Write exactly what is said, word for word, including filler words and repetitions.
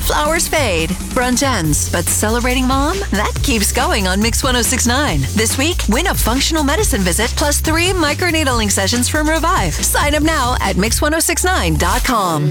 Flowers fade, brunch ends, but celebrating mom? That keeps going on Mix one oh six point nine. This week, win a functional medicine visit plus three microneedling sessions from Revive. Sign up now at mix ten sixty-nine dot com.